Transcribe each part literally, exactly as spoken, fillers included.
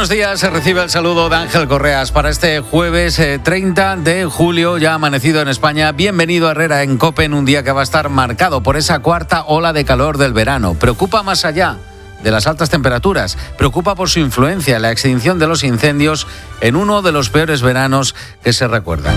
Buenos días, se recibe el saludo de Ángel Correas para este jueves eh, treinta de julio, ya amanecido en España. Bienvenido a Herrera en COPE en un día que va a estar marcado por esa cuarta ola de calor del verano. Preocupa más allá de las altas temperaturas, preocupa por su influencia en la extinción de los incendios en uno de los peores veranos que se recuerdan.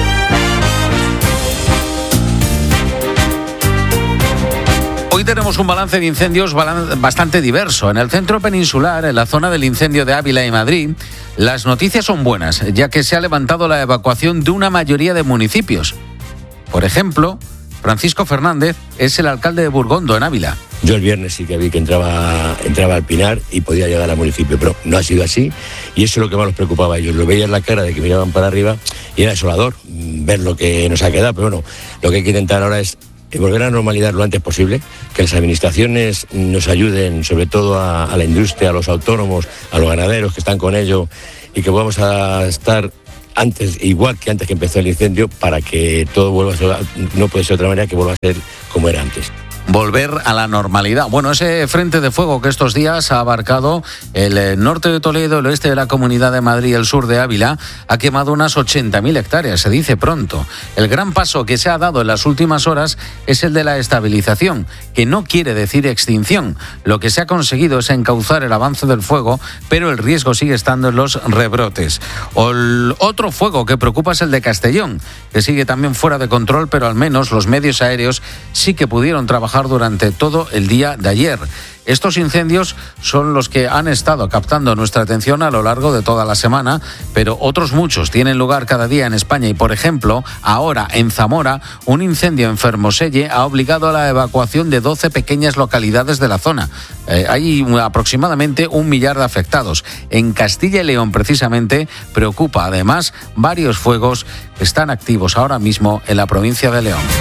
Hoy tenemos un balance de incendios bastante diverso. En el centro peninsular, en la zona del incendio de Ávila y Madrid, las noticias son buenas, ya que se ha levantado la evacuación de una mayoría de municipios. Por ejemplo, Francisco Fernández es el alcalde de Burgondo, en Ávila. Yo el viernes sí que vi que entraba, entraba al Pinar y podía llegar al municipio, pero no ha sido así, y eso es lo que más los preocupaba a ellos. Lo veía en la cara de que miraban para arriba y era desolador ver lo que nos ha quedado, pero bueno, lo que hay que intentar ahora es volver a la normalidad lo antes posible, que las administraciones nos ayuden, sobre todo a, a la industria, a los autónomos, a los ganaderos que están con ello, y que podamos a estar antes, igual que antes que empezó el incendio, para que todo vuelva a ser, no puede ser de otra manera, que vuelva a ser como era antes. Volver a la normalidad. Bueno, ese frente de fuego que estos días ha abarcado el norte de Toledo, el oeste de la Comunidad de Madrid y el sur de Ávila, ha quemado unas ochenta mil hectáreas, se dice pronto. El gran paso que se ha dado en las últimas horas es el de la estabilización, que no quiere decir extinción. Lo que se ha conseguido es encauzar el avance del fuego, pero el riesgo sigue estando en los rebrotes. O el otro fuego que preocupa es el de Castellón, que sigue también fuera de control, pero al menos los medios aéreos sí que pudieron trabajar durante todo el día de ayer. Estos incendios son los que han estado captando nuestra atención a lo largo de toda la semana, pero otros muchos tienen lugar cada día en España y, por ejemplo, ahora en Zamora, un incendio en Fermoselle ha obligado a la evacuación de doce pequeñas localidades de la zona. Eh, hay aproximadamente un millar de afectados. En Castilla y León, precisamente, preocupa además varios fuegos que están activos ahora mismo en la provincia de León.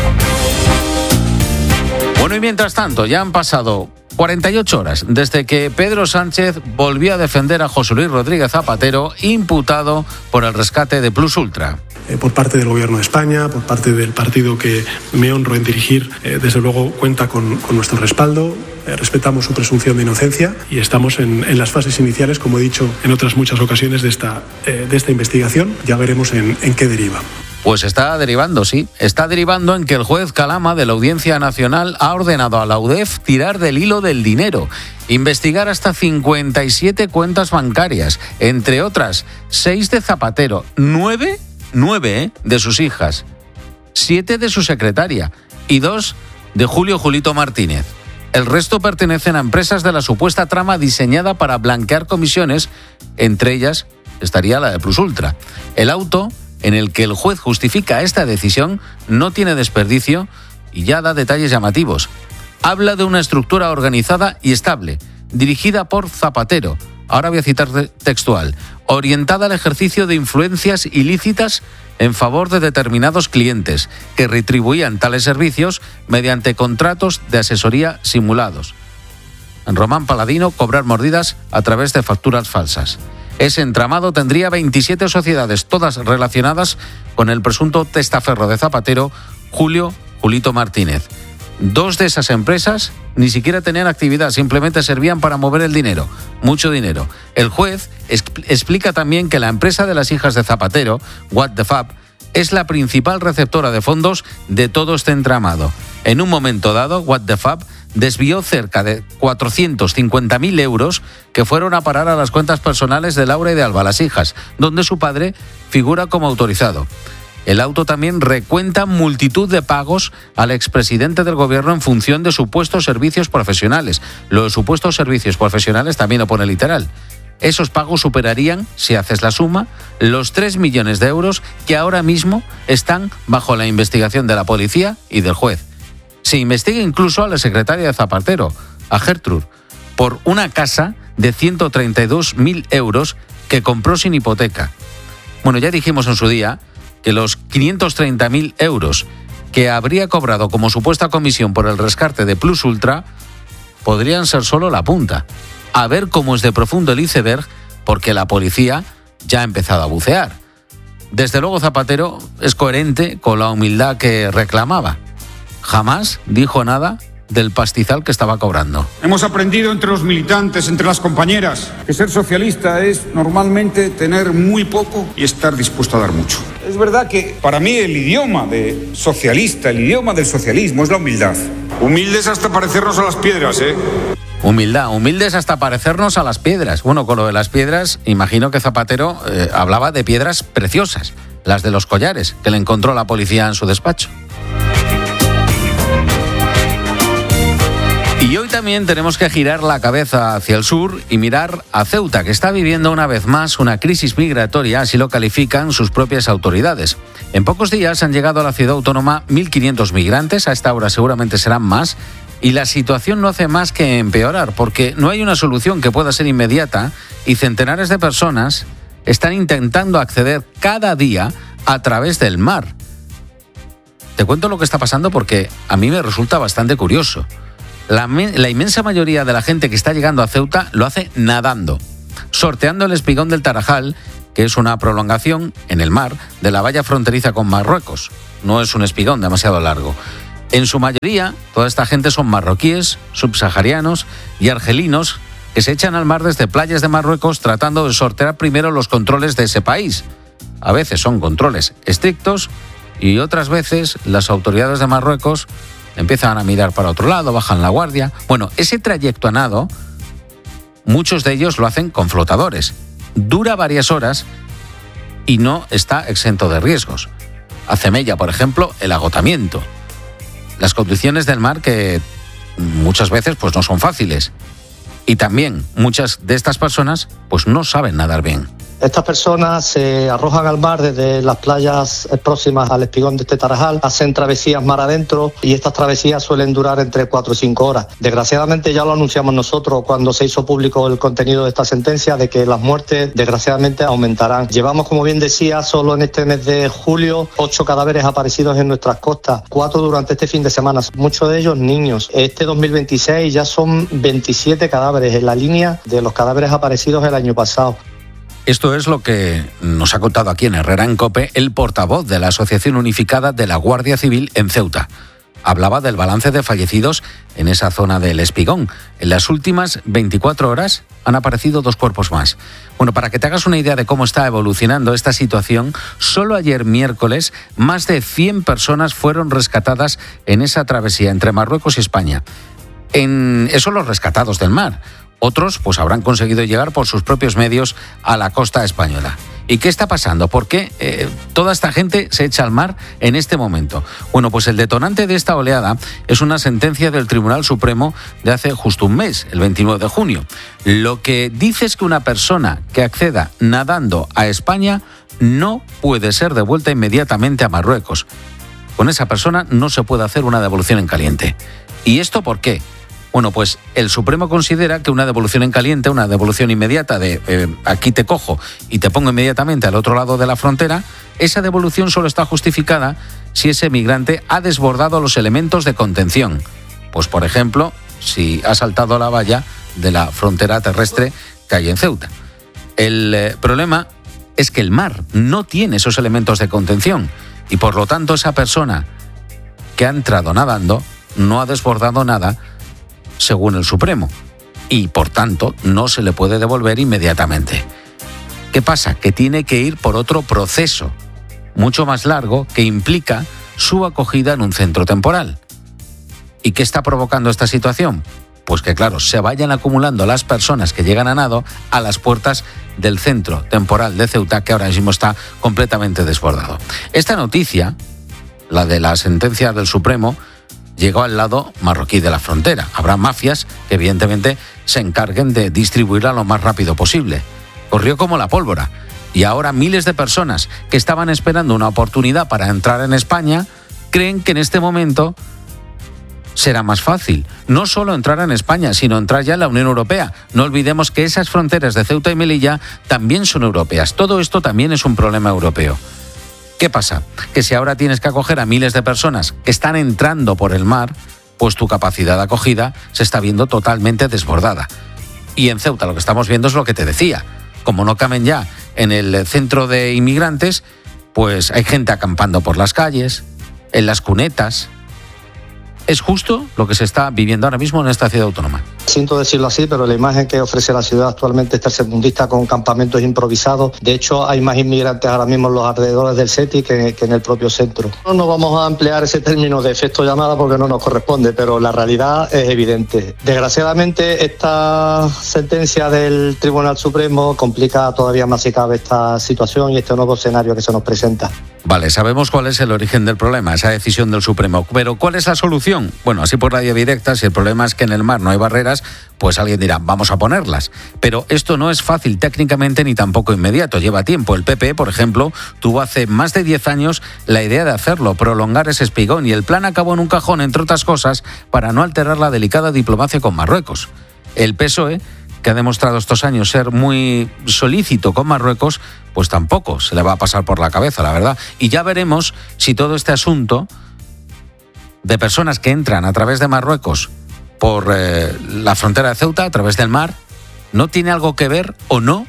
Bueno, y mientras tanto, ya han pasado cuarenta y ocho horas desde que Pedro Sánchez volvió a defender a José Luis Rodríguez Zapatero, imputado por el rescate de Plus Ultra. Eh, por parte del Gobierno de España, por parte del partido que me honro en dirigir, eh, desde luego cuenta con, con nuestro respaldo, eh, respetamos su presunción de inocencia y estamos en, en las fases iniciales, como he dicho en otras muchas ocasiones, de esta, eh, de esta investigación. Ya veremos en, en qué deriva. Pues está derivando, sí. Está derivando en que el juez Calama de la Audiencia Nacional ha ordenado a la U D E F tirar del hilo del dinero, investigar hasta cincuenta y siete cuentas bancarias, entre otras seis de Zapatero, nueve, nueve ¿eh? de sus hijas, siete de su secretaria y dos de Julio Julito Martínez. El resto pertenecen a empresas de la supuesta trama diseñada para blanquear comisiones, entre ellas estaría la de Plus Ultra. El auto en el que el juez justifica esta decisión no tiene desperdicio y ya da detalles llamativos. Habla de una estructura organizada y estable, dirigida por Zapatero, ahora voy a citar textual, orientada al ejercicio de influencias ilícitas en favor de determinados clientes que retribuían tales servicios mediante contratos de asesoría simulados. En Román Paladino, cobrar mordidas a través de facturas falsas. Ese entramado tendría veintisiete sociedades, todas relacionadas con el presunto testaferro de Zapatero, Julio Julito Martínez. Dos de esas empresas ni siquiera tenían actividad, simplemente servían para mover el dinero, mucho dinero. El juez exp- explica también que la empresa de las hijas de Zapatero, What the Fab, es la principal receptora de fondos de todo este entramado. En un momento dado, What the Fab desvió cerca de cuatrocientos cincuenta mil euros que fueron a parar a las cuentas personales de Laura y de Alba, las hijas, donde su padre figura como autorizado. El auto también recuenta multitud de pagos al expresidente del gobierno en función de supuestos servicios profesionales. Los supuestos servicios profesionales también lo pone literal. Esos pagos superarían, si haces la suma, los tres millones de euros que ahora mismo están bajo la investigación de la policía y del juez. Se investiga incluso a la secretaria de Zapatero, a Gertrude, por una casa de ciento treinta y dos mil euros que compró sin hipoteca. Bueno, ya dijimos en su día que los quinientos treinta mil euros que habría cobrado como supuesta comisión por el rescate de Plus Ultra podrían ser solo la punta. A ver cómo es de profundo el iceberg, porque la policía ya ha empezado a bucear. Desde luego Zapatero es coherente con la humildad que reclamaba. Jamás dijo nada del pastizal que estaba cobrando. Hemos aprendido entre los militantes, entre las compañeras, que ser socialista es normalmente tener muy poco y estar dispuesto a dar mucho. Es verdad que para mí el idioma de socialista, el idioma del socialismo es la humildad. Humildes hasta parecernos a las piedras, ¿eh? Humildad, humildes hasta parecernos a las piedras. Bueno, con lo de las piedras, imagino que Zapatero eh, hablaba de piedras preciosas, las de los collares, que le encontró la policía en su despacho. Y hoy también tenemos que girar la cabeza hacia el sur y mirar a Ceuta, que está viviendo una vez más una crisis migratoria, así lo califican sus propias autoridades. En pocos días han llegado a la ciudad autónoma mil quinientos migrantes, a esta hora seguramente serán más, y la situación no hace más que empeorar, porque no hay una solución que pueda ser inmediata y centenares de personas están intentando acceder cada día a través del mar. Te cuento lo que está pasando porque a mí me resulta bastante curioso. La, la inmensa mayoría de la gente que está llegando a Ceuta lo hace nadando, sorteando el espigón del Tarajal, que es una prolongación en el mar de la valla fronteriza con Marruecos. No es un espigón demasiado largo. En su mayoría, toda esta gente son marroquíes, subsaharianos y argelinos que se echan al mar desde playas de Marruecos tratando de sortear primero los controles de ese país. A veces son controles estrictos y otras veces las autoridades de Marruecos empiezan a mirar para otro lado, bajan la guardia. Bueno, ese trayecto a nado, muchos de ellos lo hacen con flotadores. Dura varias horas y no está exento de riesgos. Hace mella, por ejemplo, el agotamiento. Las condiciones del mar que muchas veces pues no son fáciles. Y también muchas de estas personas pues no saben nadar bien. Estas personas se arrojan al mar desde las playas próximas al espigón de este Tarajal, hacen travesías mar adentro y estas travesías suelen durar entre cuatro o cinco horas. Desgraciadamente ya lo anunciamos nosotros cuando se hizo público el contenido de esta sentencia de que las muertes desgraciadamente aumentarán. Llevamos, como bien decía, solo en este mes de julio ocho cadáveres aparecidos en nuestras costas, cuatro durante este fin de semana, muchos de ellos niños. Este dos mil veintiséis ya son veintisiete cadáveres en la línea de los cadáveres aparecidos el año pasado. Esto es lo que nos ha contado aquí en Herrera en COPE el portavoz de la Asociación Unificada de la Guardia Civil en Ceuta. Hablaba del balance de fallecidos en esa zona del Espigón. En las últimas veinticuatro horas han aparecido dos cuerpos más. Bueno, para que te hagas una idea de cómo está evolucionando esta situación, solo ayer miércoles más de cien personas fueron rescatadas en esa travesía entre Marruecos y España. En eso los rescatados del mar. Otros pues habrán conseguido llegar por sus propios medios a la costa española. ¿Y qué está pasando? ¿Por qué eh, toda esta gente se echa al mar en este momento? Bueno, pues el detonante de esta oleada es una sentencia del Tribunal Supremo de hace justo un mes, el veintinueve de junio. Lo que dice es que una persona que acceda nadando a España no puede ser devuelta inmediatamente a Marruecos. Con esa persona no se puede hacer una devolución en caliente. ¿Y esto por qué? Bueno, pues el Supremo considera que una devolución en caliente, una devolución inmediata de eh, aquí te cojo y te pongo inmediatamente al otro lado de la frontera, esa devolución solo está justificada si ese migrante ha desbordado los elementos de contención. Pues, por ejemplo, si ha saltado la valla de la frontera terrestre que hay en Ceuta. El eh, problema es que el mar no tiene esos elementos de contención y, por lo tanto, esa persona que ha entrado nadando no ha desbordado nada según el Supremo, y por tanto no se le puede devolver inmediatamente. ¿Qué pasa? Que tiene que ir por otro proceso, mucho más largo, que implica su acogida en un centro temporal. ¿Y qué está provocando esta situación? Pues que, claro, se vayan acumulando las personas que llegan a nado a las puertas del centro temporal de Ceuta, que ahora mismo está completamente desbordado. Esta noticia, la de la sentencia del Supremo, llegó al lado marroquí de la frontera. Habrá mafias que evidentemente se encarguen de distribuirla lo más rápido posible. Corrió como la pólvora. Y ahora miles de personas que estaban esperando una oportunidad para entrar en España creen que en este momento será más fácil. No solo entrar en España, sino entrar ya en la Unión Europea. No olvidemos que esas fronteras de Ceuta y Melilla también son europeas. Todo esto también es un problema europeo. ¿Qué pasa? Que si ahora tienes que acoger a miles de personas que están entrando por el mar, pues tu capacidad de acogida se está viendo totalmente desbordada. Y en Ceuta lo que estamos viendo es lo que te decía. Como no caben ya en el centro de inmigrantes, pues hay gente acampando por las calles, en las cunetas, ¿Es justo lo que se está viviendo ahora mismo en esta ciudad autónoma? Siento decirlo así, pero la imagen que ofrece la ciudad actualmente es tercermundista con campamentos improvisados. De hecho, hay más inmigrantes ahora mismo en los alrededores del SETI que, que en el propio centro. No nos vamos a emplear ese término de efecto llamada porque no nos corresponde, pero la realidad es evidente. Desgraciadamente, esta sentencia del Tribunal Supremo complica todavía más si cabe esta situación y este nuevo escenario que se nos presenta. Vale, sabemos cuál es el origen del problema, esa decisión del Supremo. Pero ¿cuál es la solución? Bueno, así por radio directa, si el problema es que en el mar no hay barreras, pues alguien dirá, vamos a ponerlas. Pero esto no es fácil técnicamente ni tampoco inmediato, lleva tiempo. El P P, por ejemplo, tuvo hace más de diez años la idea de hacerlo, prolongar ese espigón, y el plan acabó en un cajón, entre otras cosas, para no alterar la delicada diplomacia con Marruecos. El P S O E, que ha demostrado estos años ser muy solícito con Marruecos, pues tampoco se le va a pasar por la cabeza, la verdad. Y ya veremos si todo este asunto de personas que entran a través de Marruecos por eh, la frontera de Ceuta, a través del mar, no tiene algo que ver o no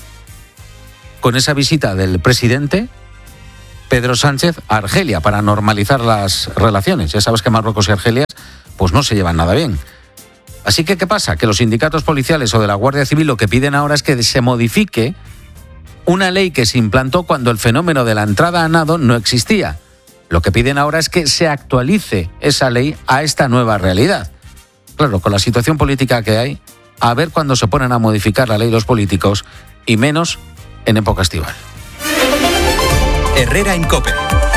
con esa visita del presidente Pedro Sánchez a Argelia para normalizar las relaciones. Ya sabes que Marruecos y Argelia pues no se llevan nada bien. Así que, ¿qué pasa? Que los sindicatos policiales o de la Guardia Civil lo que piden ahora es que se modifique una ley que se implantó cuando el fenómeno de la entrada a nado no existía. Lo que piden ahora es que se actualice esa ley a esta nueva realidad. Claro, con la situación política que hay, a ver cuándo se ponen a modificar la ley los políticos, y menos en época estival. Herrera en COPE.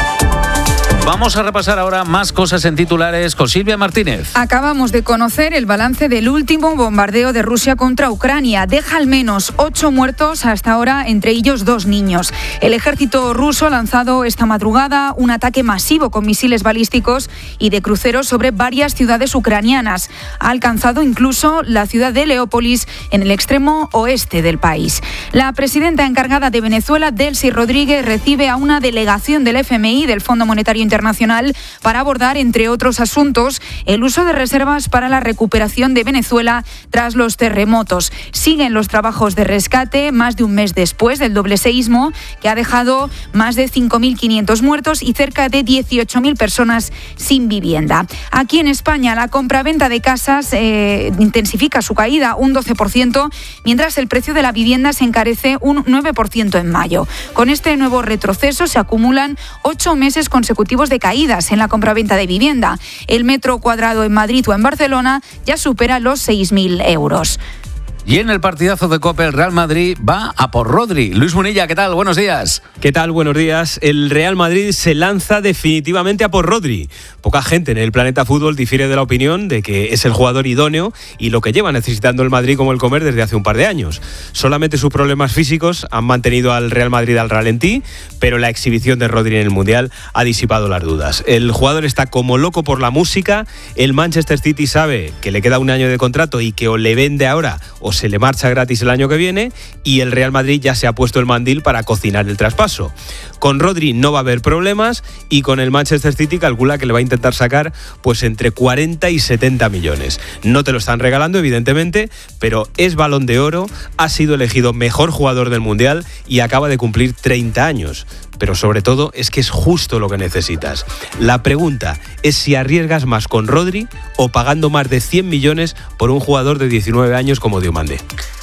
Vamos a repasar ahora más cosas en titulares con Silvia Martínez. Acabamos de conocer el balance del último bombardeo de Rusia contra Ucrania. Deja al menos ocho muertos hasta ahora, entre ellos dos niños. El ejército ruso ha lanzado esta madrugada un ataque masivo con misiles balísticos y de cruceros sobre varias ciudades ucranianas. Ha alcanzado incluso la ciudad de Leópolis, en el extremo oeste del país. La presidenta encargada de Venezuela, Delcy Rodríguez, recibe a una delegación del F M I, del Fondo Monetario Internacional, para abordar, entre otros asuntos, el uso de reservas para la recuperación de Venezuela tras los terremotos. Siguen los trabajos de rescate más de un mes después del doble seísmo, que ha dejado más de cinco mil quinientos muertos y cerca de dieciocho mil personas sin vivienda. Aquí en España, la compraventa de casas eh, intensifica su caída un doce por ciento, mientras el precio de la vivienda se encarece un nueve por ciento en mayo. Con este nuevo retroceso se acumulan ocho meses consecutivos de caídas en la compraventa de vivienda. El metro cuadrado en Madrid o en Barcelona ya supera los seis mil euros. Y en el partidazo de COPE, el Real Madrid va a por Rodri. Luis Munilla, ¿qué tal? Buenos días. ¿Qué tal? Buenos días. El Real Madrid se lanza definitivamente a por Rodri. Poca gente en el planeta fútbol difiere de la opinión de que es el jugador idóneo y lo que lleva necesitando el Madrid como el comer desde hace un par de años. Solamente sus problemas físicos han mantenido al Real Madrid al ralentí, pero la exhibición de Rodri en el Mundial ha disipado las dudas. El jugador está como loco por la música. El Manchester City sabe que le queda un año de contrato y que o le vende ahora o se le marcha gratis el año que viene, y el Real Madrid ya se ha puesto el mandil para cocinar el traspaso. Con Rodri no va a haber problemas y con el Manchester City calcula que le va a intentar sacar pues entre cuarenta y setenta millones. No te lo están regalando, evidentemente, pero es Balón de Oro, ha sido elegido mejor jugador del Mundial y acaba de cumplir treinta años. Pero sobre todo es que es justo lo que necesitas. La pregunta es si arriesgas más con Rodri o pagando más de cien millones por un jugador de diecinueve años como Diomande.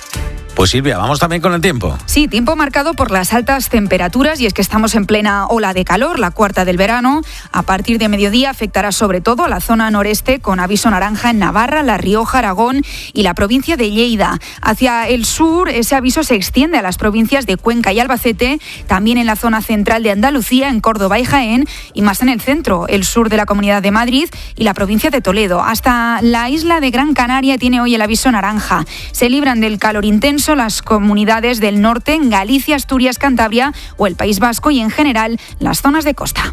Pues Silvia, vamos también con el tiempo. Sí, tiempo marcado por las altas temperaturas, y es que estamos en plena ola de calor, la cuarta del verano. A partir de mediodía afectará sobre todo a la zona noreste, con aviso naranja en Navarra, La Rioja, Aragón y la provincia de Lleida. Hacia el sur, ese aviso se extiende a las provincias de Cuenca y Albacete, también en la zona central de Andalucía, en Córdoba y Jaén, y más en el centro, el sur de la Comunidad de Madrid y la provincia de Toledo. Hasta la isla de Gran Canaria tiene hoy el aviso naranja. Se libran del calor intenso las comunidades del norte, en Galicia, Asturias, Cantabria o el País Vasco, y en general las zonas de costa.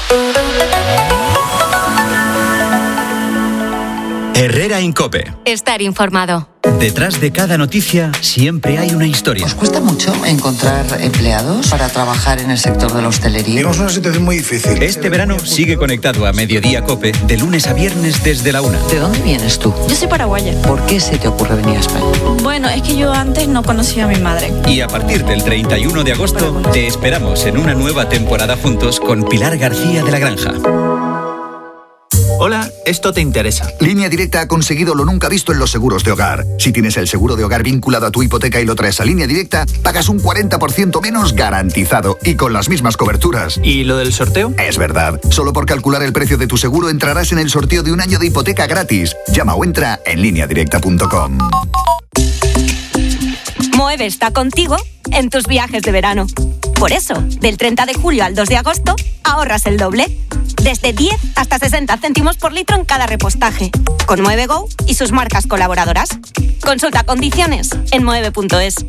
Herrera en COPE. Estar informado. Detrás de cada noticia siempre hay una historia. ¿Os cuesta mucho encontrar empleados para trabajar en el sector de la hostelería? Tenemos una situación muy difícil. Este verano sigue conectado a Mediodía COPE de lunes a viernes desde la una. ¿De dónde vienes tú? Yo soy paraguaya. ¿Por qué se te ocurre venir a España? Bueno, es que yo antes no conocía a mi madre. Y a partir del treinta y uno de agosto te esperamos en una nueva temporada juntos con Pilar García de la Granja. Hola, esto te interesa. Línea Directa ha conseguido lo nunca visto en los seguros de hogar. Si tienes el seguro de hogar vinculado a tu hipoteca y lo traes a Línea Directa, pagas un cuarenta por ciento menos garantizado y con las mismas coberturas. ¿Y lo del sorteo? Es verdad. Solo por calcular el precio de tu seguro entrarás en el sorteo de un año de hipoteca gratis. Llama o entra en línea directa punto com. Moeve está contigo en tus viajes de verano. Por eso, del treinta de julio al dos de agosto, ahorras el doble. Desde diez hasta sesenta céntimos por litro en cada repostaje. Con Moeve Go y sus marcas colaboradoras. Consulta condiciones en moeve punto es.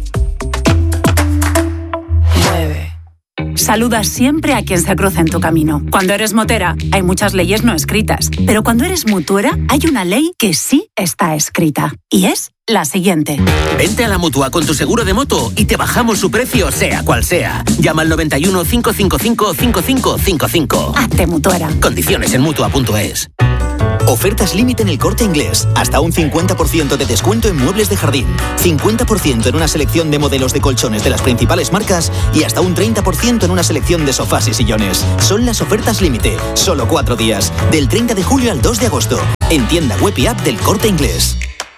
Mueve. Saluda siempre a quien se cruza en tu camino. Cuando eres motera, hay muchas leyes no escritas. Pero cuando eres mutuera, hay una ley que sí está escrita. Y es la siguiente. Vente a la Mutua con tu seguro de moto y te bajamos su precio sea cual sea. Llama al noventa y uno, cinco cinco cinco, cinco cinco cinco cinco. Hazte mutuera. Condiciones en mutua punto es. Ofertas límite en El Corte Inglés. Hasta un cincuenta por ciento de descuento en muebles de jardín. cincuenta por ciento en una selección de modelos de colchones de las principales marcas y hasta un treinta por ciento en una selección de sofás y sillones. Son las ofertas límite. Solo cuatro días. Del treinta de julio al dos de agosto. En tienda web y app del Corte Inglés.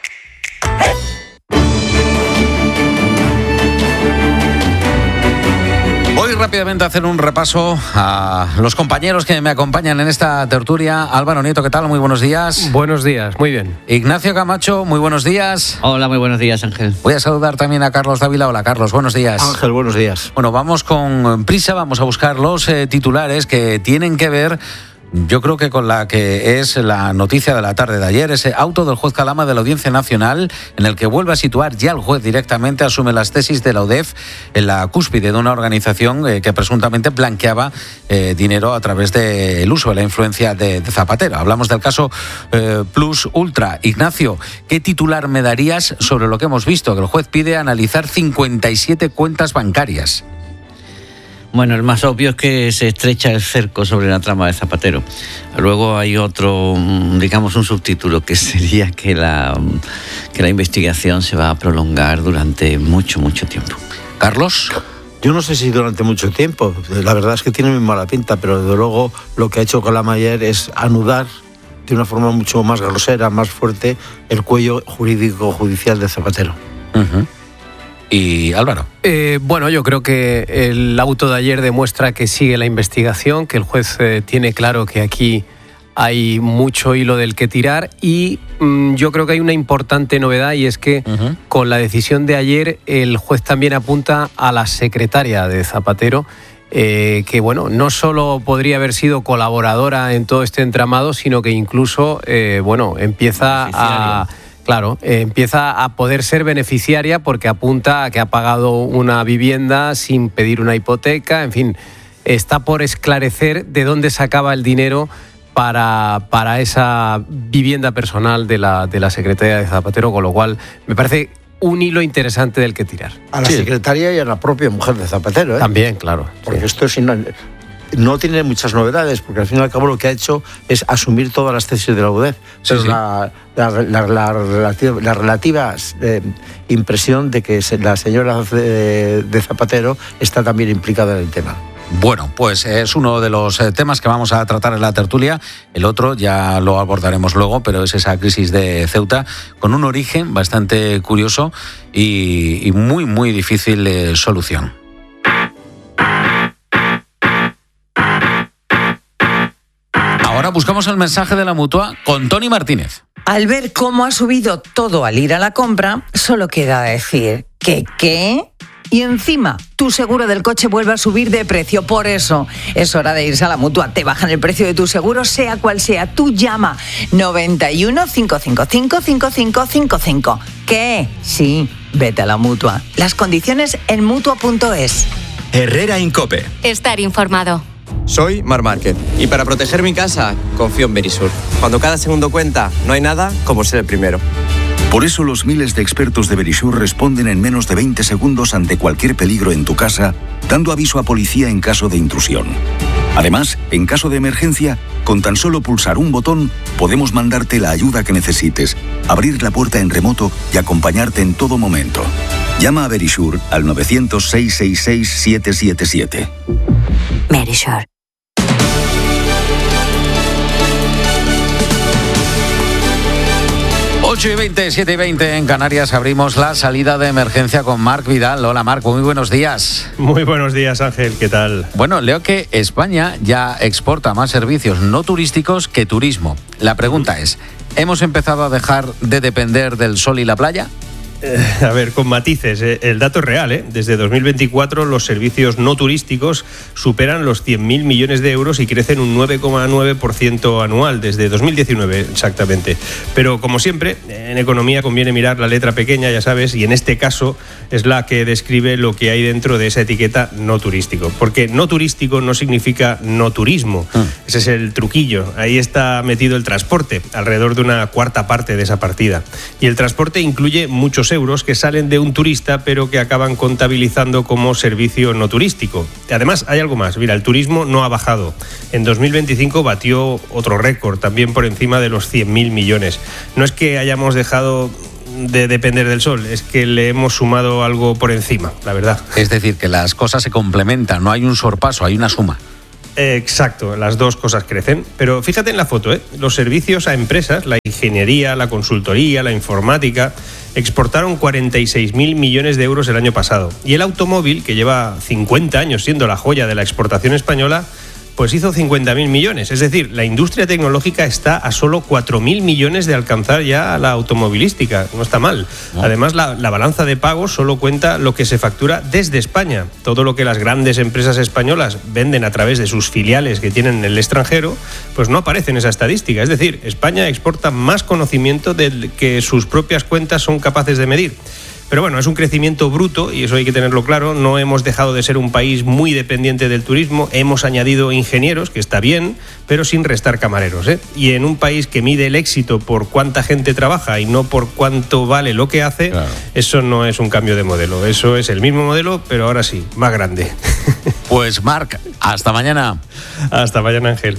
Voy rápidamente a hacer un repaso a los compañeros que me acompañan en esta tertulia. Álvaro Nieto, ¿qué tal? Muy buenos días. Buenos días, muy bien. Ignacio Camacho, muy buenos días. Hola, muy buenos días, Ángel. Voy a saludar también a Carlos Dávila. Hola, Carlos, buenos días. Ángel, buenos días. Bueno, vamos con prisa, vamos a buscar los eh, titulares que tienen que ver, yo creo que con la que es la noticia de la tarde de ayer, ese auto del juez Calama de la Audiencia Nacional, en el que vuelve a situar ya el juez directamente, asume las tesis de la U D E F en la cúspide de una organización eh, que presuntamente blanqueaba eh, dinero a través del uso de la influencia de, de Zapatero. Hablamos del caso eh, Plus Ultra. Ignacio, ¿qué titular me darías sobre lo que hemos visto? Que el juez pide analizar cincuenta y siete cuentas bancarias. Bueno, el más obvio es que se estrecha el cerco sobre la trama de Zapatero. Luego hay otro, digamos, un subtítulo, que sería que la, que la investigación se va a prolongar durante mucho, mucho tiempo. Carlos. Yo no sé si durante mucho tiempo. La verdad es que tiene muy mala pinta, pero desde luego lo que ha hecho Calama ayer es anudar de una forma mucho más grosera, más fuerte, el cuello jurídico judicial de Zapatero. Uh-huh. Y Álvaro. Eh, bueno, yo creo que el auto de ayer demuestra que sigue la investigación, que el juez eh, tiene claro que aquí hay mucho hilo del que tirar y mmm, yo creo que hay una importante novedad y es que uh-huh. con la decisión de ayer el juez también apunta a la secretaria de Zapatero, eh, que bueno, no solo podría haber sido colaboradora en todo este entramado, sino que incluso eh, bueno, empieza a... Claro, eh, empieza a poder ser beneficiaria porque apunta a que ha pagado una vivienda sin pedir una hipoteca, en fin, está por esclarecer de dónde sacaba el dinero para, para esa vivienda personal de la, de la secretaria de Zapatero, con lo cual me parece un hilo interesante del que tirar. A la sí. secretaria y a la propia mujer de Zapatero, ¿eh? También, claro. Porque sí. esto es... Sin... No tiene muchas novedades, porque al fin y al cabo lo que ha hecho es asumir todas las tesis de la U D E F. Sí, pero sí. La, la, la, la relativa, la relativa eh, impresión de que la señora de, de Zapatero está también implicada en el tema. Bueno, pues es uno de los temas que vamos a tratar en la tertulia. El otro ya lo abordaremos luego, pero es esa crisis de Ceuta con un origen bastante curioso y, y muy, muy difícil de solución. Ahora buscamos el mensaje de la Mutua con Tony Martínez. Al ver cómo ha subido todo al ir a la compra, solo queda decir que ¿qué? Y encima, tu seguro del coche vuelve a subir de precio. Por eso es hora de irse a la Mutua. Te bajan el precio de tu seguro, sea cual sea. Tú llama noventa y uno, cinco cinco cinco, cinco cinco cinco cinco. ¿Qué? Sí, vete a la Mutua. Las condiciones en mutua punto es. Herrera Incope. Estar informado. Soy Mar Márquez y para proteger mi casa confío en Verisur. Cuando cada segundo cuenta, no hay nada como ser el primero. Por eso los miles de expertos de Verisur responden en menos de veinte segundos ante cualquier peligro en tu casa, dando aviso a policía en caso de intrusión. Además, en caso de emergencia, con tan solo pulsar un botón, podemos mandarte la ayuda que necesites, abrir la puerta en remoto y acompañarte en todo momento. Llama a Verisur al nueve cero cero, seis seis seis, siete siete siete. Verisur. ocho y veinte, siete y veinte en Canarias, abrimos la salida de emergencia con Marc Vidal. Hola Marc, muy buenos días. Muy buenos días Ángel, ¿qué tal? Bueno, leo que España ya exporta más servicios no turísticos que turismo. La pregunta es, ¿hemos empezado a dejar de depender del sol y la playa? Eh, a ver, con matices, eh, el dato es real, ¿eh? Desde dos mil veinticuatro los servicios no turísticos superan los cien mil millones de euros y crecen un nueve coma nueve por ciento anual, desde dos mil diecinueve exactamente. Pero como siempre, en economía conviene mirar la letra pequeña, ya sabes, y en este caso es la que describe lo que hay dentro de esa etiqueta no turístico. Porque no turístico no significa no turismo. Mm. Ese es el truquillo. Ahí está metido el transporte, alrededor de una cuarta parte de esa partida. Y el transporte incluye muchos euros que salen de un turista pero que acaban contabilizando como servicio no turístico. Además, hay algo más. Mira, el turismo no ha bajado. En dos mil veinticinco batió otro récord, también por encima de los cien mil millones. No es que hayamos dejado de depender del sol, es que le hemos sumado algo por encima, la verdad. Es decir, que las cosas se complementan, no hay un sorpaso, hay una suma. Exacto, las dos cosas crecen. Pero fíjate en la foto, ¿eh? Los servicios a empresas, la ingeniería, la consultoría, la informática, exportaron cuarenta y seis mil millones de euros el año pasado. Y el automóvil, que lleva cincuenta años siendo la joya de la exportación española, pues hizo cincuenta mil millones. Es decir, la industria tecnológica está a solo cuatro mil millones de alcanzar ya la automovilística. No está mal. No. Además, la, la balanza de pagos solo cuenta lo que se factura desde España. Todo lo que las grandes empresas españolas venden a través de sus filiales que tienen en el extranjero, pues no aparece en esa estadística. Es decir, España exporta más conocimiento del que sus propias cuentas son capaces de medir. Pero bueno, es un crecimiento bruto y eso hay que tenerlo claro. No hemos dejado de ser un país muy dependiente del turismo. Hemos añadido ingenieros, que está bien, pero sin restar camareros, ¿eh? Y en un país que mide el éxito por cuánta gente trabaja y no por cuánto vale lo que hace, claro, eso no es un cambio de modelo. Eso es el mismo modelo, pero ahora sí, más grande. Pues Marc, hasta mañana. Hasta mañana, Ángel.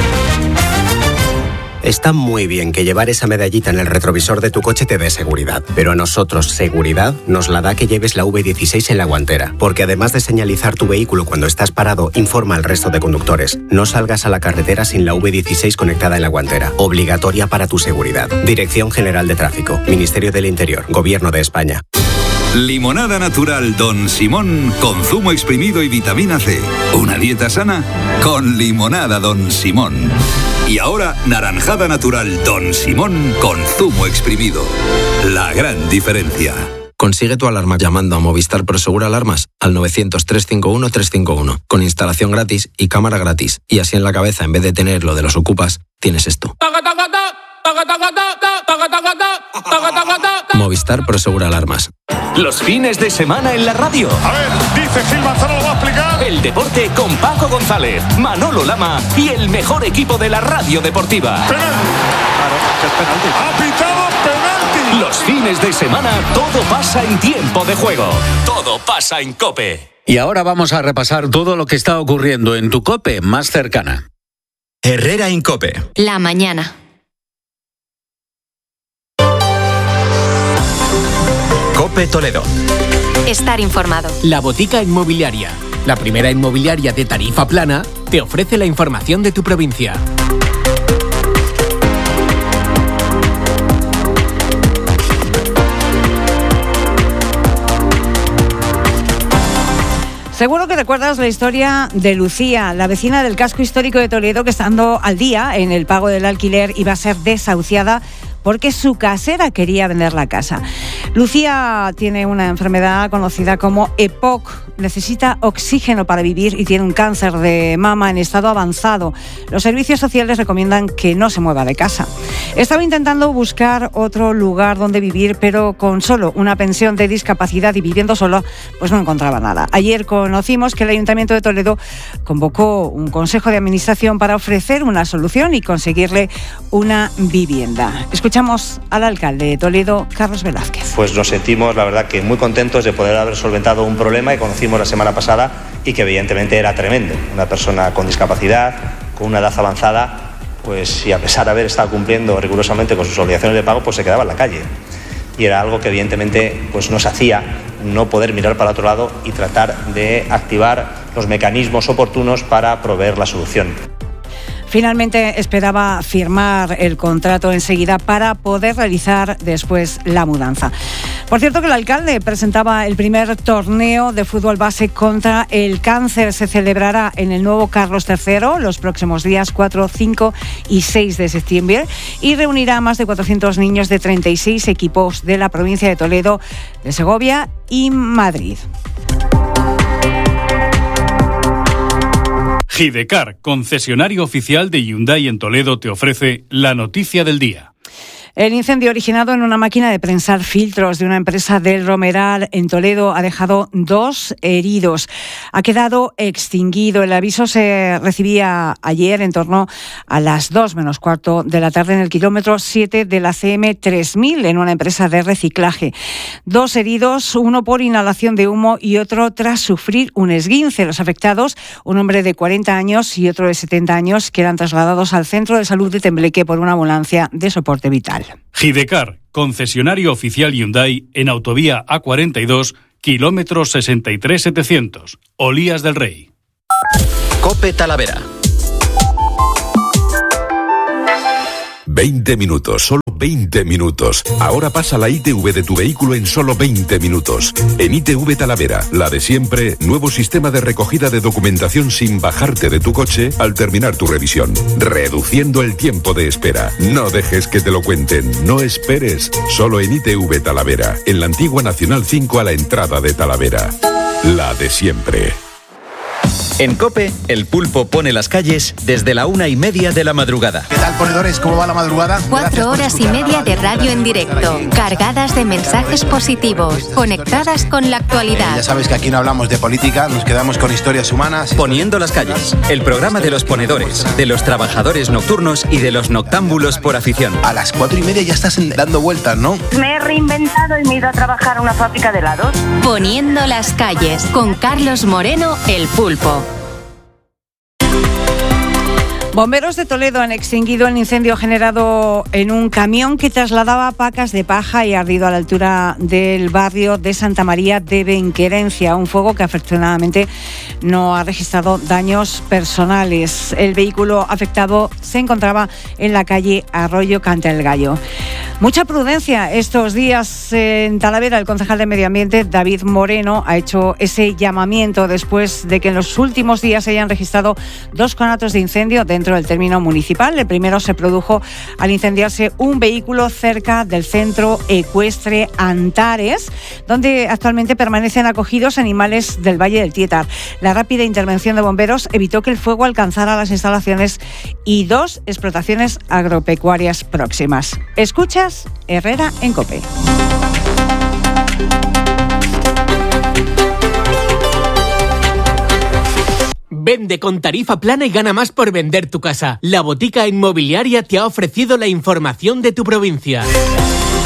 Está muy bien que llevar esa medallita en el retrovisor de tu coche te dé seguridad, pero a nosotros seguridad nos la da que lleves la V dieciséis en la guantera, porque además de señalizar tu vehículo cuando estás parado, informa al resto de conductores. No salgas a la carretera sin la V dieciséis conectada en la guantera, obligatoria para tu seguridad. Dirección General de Tráfico, Ministerio del Interior, Gobierno de España. Limonada natural Don Simón con zumo exprimido y vitamina C. Una dieta sana con limonada Don Simón. Y ahora, naranjada natural Don Simón con zumo exprimido. La gran diferencia. Consigue tu alarma llamando a Movistar Prosegur Alarmas al novecientos, trescientos cincuenta y uno, trescientos cincuenta y uno, con instalación gratis y cámara gratis. Y así en la cabeza, en vez de tener lo de los ocupas, tienes esto. Movistar Prosegur Alarmas. Los fines de semana en la radio. A ver, dice Gil Manzano, ¿lo va a explicar? El deporte con Paco González, Manolo Lama y el mejor equipo de la radio deportiva. Penalti. Claro, que es penalti. Ha pitado penalti. Los fines de semana todo pasa en tiempo de juego. Todo pasa en COPE. Y ahora vamos a repasar todo lo que está ocurriendo en tu COPE más cercana. Herrera Incope. La mañana. COPE Toledo. Estar informado. La Botica Inmobiliaria, la primera inmobiliaria de tarifa plana, te ofrece la información de tu provincia. Seguro que recuerdas la historia de Lucía, la vecina del casco histórico de Toledo que, estando al día en el pago del alquiler, iba a ser desahuciada porque su casera quería vender la casa. Lucía tiene una enfermedad conocida como E P O C, necesita oxígeno para vivir y tiene un cáncer de mama en estado avanzado. Los servicios sociales recomiendan que no se mueva de casa. Estaba intentando buscar otro lugar donde vivir, pero con solo una pensión de discapacidad y viviendo solo, pues no encontraba nada. Ayer conocimos que el Ayuntamiento de Toledo convocó un consejo de administración para ofrecer una solución y conseguirle una vivienda. Escuchamos al alcalde de Toledo, Carlos Velázquez. Pues nos sentimos, la verdad, que muy contentos de poder haber solventado un problema que conocimos la semana pasada y que evidentemente era tremendo. Una persona con discapacidad, con una edad avanzada, pues si a pesar de haber estado cumpliendo rigurosamente con sus obligaciones de pago, pues se quedaba en la calle. Y era algo que evidentemente pues nos hacía no poder mirar para otro lado y tratar de activar los mecanismos oportunos para proveer la solución. Finalmente esperaba firmar el contrato enseguida para poder realizar después la mudanza. Por cierto que el alcalde presentaba el primer torneo de fútbol base contra el cáncer. Se celebrará en el nuevo Carlos tercero los próximos días cuatro, cinco y seis de septiembre y reunirá a más de cuatrocientos niños de treinta y seis equipos de la provincia de Toledo, de Segovia y Madrid. Gidecar, concesionario oficial de Hyundai en Toledo, te ofrece la noticia del día. El incendio originado en una máquina de prensar filtros de una empresa del Romeral en Toledo ha dejado dos heridos. Ha quedado extinguido. El aviso se recibía ayer en torno a las dos menos cuarto de la tarde en el kilómetro siete de la C M tres mil en una empresa de reciclaje. Dos heridos, uno por inhalación de humo y otro tras sufrir un esguince. Los afectados, un hombre de cuarenta años y otro de setenta años, que eran trasladados al centro de salud de Tembleque por una ambulancia de soporte vital. Gidecar, concesionario oficial Hyundai en autovía A cuarenta y dos, kilómetro sesenta y tres setecientos, Olías del Rey. COPE Talavera. veinte minutos, solo veinte minutos. Ahora pasa la I T V de tu vehículo en solo veinte minutos. En I T V Talavera, la de siempre, nuevo sistema de recogida de documentación sin bajarte de tu coche al terminar tu revisión, reduciendo el tiempo de espera. No dejes que te lo cuenten, no esperes. Solo en I T V Talavera, en la antigua Nacional cinco a la entrada de Talavera. La de siempre. En COPE, el pulpo pone las calles desde la una y media de la madrugada. ¿Qué tal, ponedores? ¿Cómo va la madrugada? Cuatro horas y media de radio en directo, cargadas de mensajes positivos, conectadas con la actualidad. Eh, ya sabes que aquí no hablamos de política, nos quedamos con historias humanas. Poniendo las calles, el programa de los ponedores, de los trabajadores nocturnos y de los noctámbulos por afición. A las cuatro y media ya estás dando vueltas, ¿no? Me he reinventado y me he ido a trabajar a una fábrica de helados. Poniendo las calles, con Carlos Moreno, el pulpo. Bomberos de Toledo han extinguido el incendio generado en un camión que trasladaba pacas de paja y ardido a la altura del barrio de Santa María de Benquerencia. Un fuego que afortunadamente no ha registrado daños personales. El vehículo afectado se encontraba en la calle Arroyo Canta el Gallo. Mucha prudencia estos días en Talavera. El concejal de Medio Ambiente, David Moreno, ha hecho ese llamamiento después de que en los últimos días se hayan registrado dos conatos de incendio dentro del término municipal. El primero se produjo al incendiarse un vehículo cerca del centro ecuestre Antares, donde actualmente permanecen acogidos animales del Valle del Tietar. La rápida intervención de bomberos evitó que el fuego alcanzara las instalaciones y dos explotaciones agropecuarias próximas. Escuchas Herrera en COPE. Vende con tarifa plana y gana más por vender tu casa. La Botica Inmobiliaria te ha ofrecido la información de tu provincia.